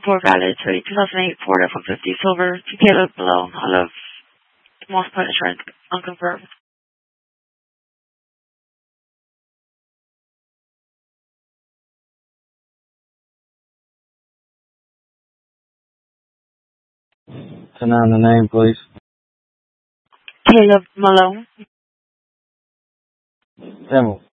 for valid to a 2008 Ford F-150 Silver to Caleb Malone out of Moss Point Insurance, unconfirmed. Turn on the name, please. Caleb Malone. Emil.